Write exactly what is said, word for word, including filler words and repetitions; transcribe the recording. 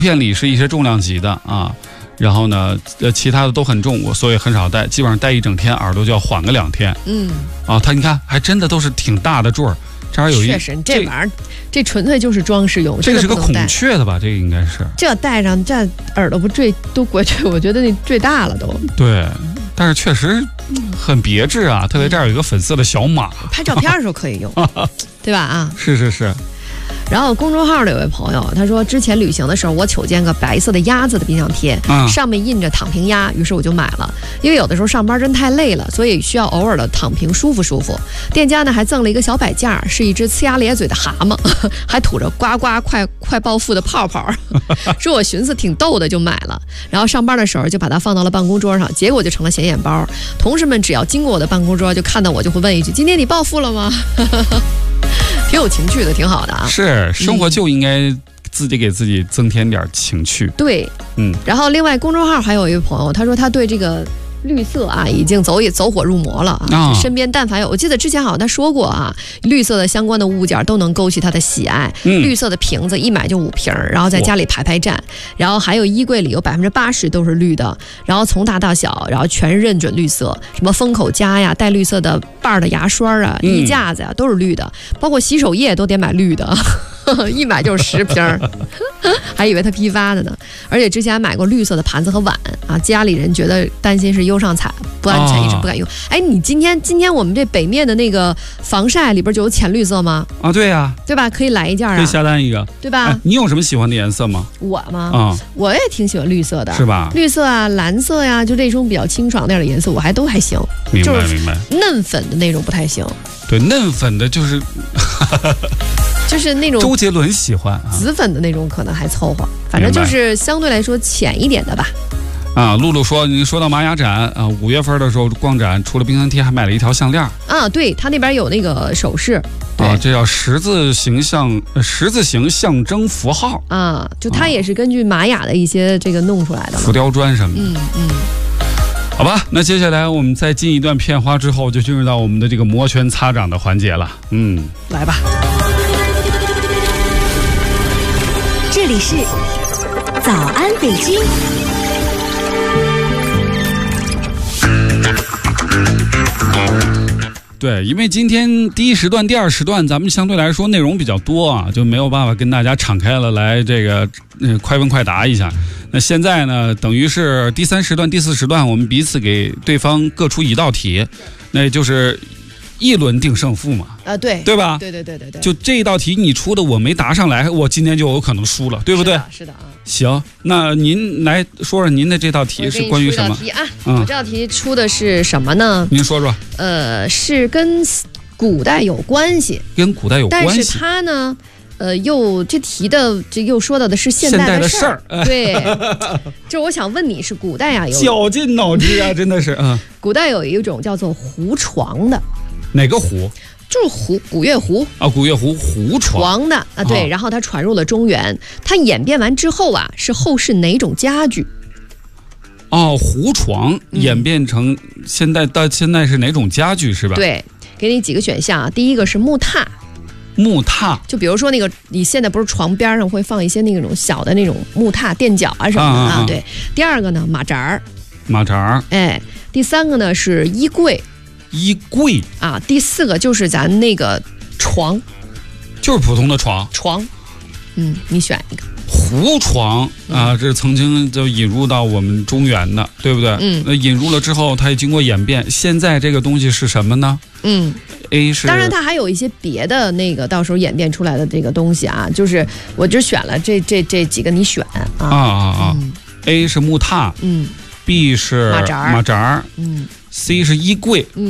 片里是一些重量级的啊，然后呢，呃，其他的都很重，我所以很少戴，基本上戴一整天，耳朵就要缓个两天。嗯，啊，它你看还真的都是挺大的坠儿，这儿有一确实这玩意儿，这纯粹就是装饰用。 这个是个孔雀的吧？这个应该是。 这戴上这耳朵不坠都过去，我觉得那坠大了都。 对，但是确实很别致啊，特别这儿有一个粉色的小马， 拍照片的时候可以用，对吧？啊， 是是是。 然后公众号的有位朋友他说，之前旅行的时候我瞅见个白色的鸭子的冰箱贴，嗯、上面印着躺平鸭，于是我就买了。因为有的时候上班真太累了，所以需要偶尔的躺平舒服舒服。店家呢还赠了一个小摆件，是一只呲牙咧嘴的蛤蟆，还吐着呱呱快快暴富的泡泡，说我寻思挺逗的就买了。然后上班的时候就把它放到了办公桌上，结果就成了显眼包。同事们只要经过我的办公桌，就看到我就会问一句：今天你暴富了吗？挺有情趣的，挺好的啊。 是，生活就应该自己给自己增添点情趣。 嗯、对，嗯。然后另外公众号还有一位朋友，他说他对这个绿色啊已经走走火入魔了啊。身边但凡有，我记得之前好像他说过啊，绿色的相关的物件都能勾起他的喜爱。嗯、绿色的瓶子一买就五瓶，然后在家里排排站，然后还有衣柜里有百分之八十都是绿的，然后从大到小，然后全认准绿色，什么封口夹呀，带绿色的瓣的牙刷啊，衣架子呀都是绿的，包括洗手液都得买绿的。一买就是十瓶，还以为他批发的呢。而且之前买过绿色的盘子和碗啊，家里人觉得担心是忧上彩不安全，一直不敢用。哎，你今天今天我们这北面的那个防晒里边就有浅绿色吗？ 啊，对呀、啊， 对吧？可以来一件啊， 可以下单一个， 对吧？ 哎、你有什么喜欢的颜色吗？ 我吗？ 啊、嗯， 我也挺喜欢绿色的， 是吧？ 绿色啊，蓝色呀、啊，就这种比较清爽那样的颜色，我还都还行。 明白明白。 嫩粉的那种不太行。 对，嫩粉的就是。 就是那种周杰伦喜欢啊， 紫粉的那种可能还凑合，反正就是相对来说浅一点的吧。 啊，露露说，你说到玛雅展啊，五月份的时候逛展，除了冰箱贴，还买了一条项链啊，对他那边有那个首饰啊，这叫十字形象，十字形象征符号啊，就它也是根据玛雅的一些这个弄出来的浮雕砖什么的。 嗯嗯。 好吧，那接下来我们再进一段片花之后，就进入到我们的这个摩拳擦掌的环节了。嗯， 来吧。 这里是早安北京。 对，因为今天第一时段、第二时段，咱们相对来说内容比较多啊，就没有办法跟大家敞开了来这个呃快问快答一下。那现在呢，等于是第三时段、第四时段，我们彼此给对方各出一道题，那就是一轮定胜负嘛。 啊，对， 对吧？ 对对对对对。 就这一道题你出的我没答上来，我今天就有可能输了，对不对？ 是的，是的啊。 行，那您来说说您的这道题是关于什么？ 我给你出一道题啊，嗯、我这道题出的是什么呢？ 您说说。 呃，是跟古代有关系， 跟古代有关系， 但是它呢？呃，又这题的这又说到的是现代的事儿，对，就是我想问你是古代啊，有绞尽脑汁啊，真的是啊。 古代有一种叫做胡床的， 哪个胡？ 就是胡古月胡啊，古月胡胡床的啊，对，然后它传入了中原，它演变完之后啊，是后世哪种家具？ 哦，胡床演变成现在到现在是哪种家具是吧？ 对，给你几个选项啊，第一个是木榻。 木榻， 就比如说那个，你现在不是床边上会放一些那种小的那种木榻垫脚啊什么的 啊, 啊？对。第二个呢，马扎儿， 马扎儿。 哎，第三个呢是衣柜， 衣柜啊。第四个就是咱那个床， 就是普通的床。 床，嗯，你选一个。 胡床啊，这是曾经就引入到我们中原的，对不对？嗯。那引入了之后，它也经过演变，现在这个东西是什么呢？ 嗯。 A 是， 当然它还有一些别的那个到时候演变出来的这个东西啊，就是我只选了这这这几个你选啊啊啊啊、嗯、A 是木榻，嗯 ，B 是马扎马扎， 嗯 ，C 是衣柜，嗯。